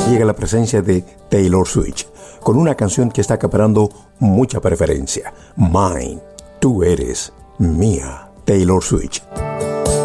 llega la presencia de Taylor Swift, con una canción que está acaparando mucha preferencia. Mine, tú eres mía. Taylor Swift.